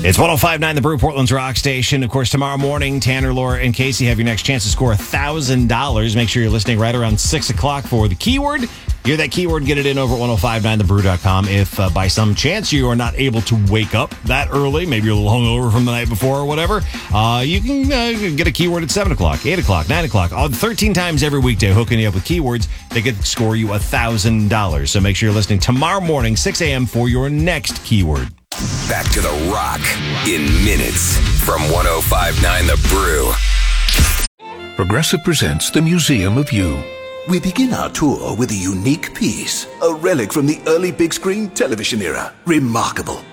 It's 105.9 The Brew, Portland's rock station. Of course, tomorrow morning, Tanner, Laura, and Casey have your next chance to score $1,000. Make sure you're listening right around 6 o'clock for the keyword. Hear that keyword, get it in over at 1059thebrew.com. If by some chance you are not able to wake up that early, maybe you're a little hungover from the night before or whatever, you can get a keyword at 7 o'clock, 8 o'clock, 9 o'clock. 13 times every weekday, hooking you up with keywords. They could score you $1,000. So make sure you're listening tomorrow morning, 6 a.m. for your next keyword. Back to the Rock in minutes from 1059 The Brew. Progressive presents the Museum of You. We begin our tour with a unique piece, a relic from the early big screen television era. Remarkable.